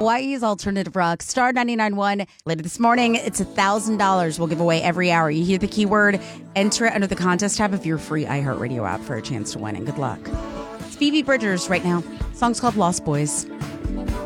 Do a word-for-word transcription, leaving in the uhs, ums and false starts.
Hawaii's alternative rock, Star ninety-nine point one. Later this morning, it's one thousand dollars we'll give away every hour. You hear the keyword, enter it under the contest tab of your free iHeartRadio app for a chance to win, and good luck. It's Phoebe Bridgers right now. The song's called Lost Boys.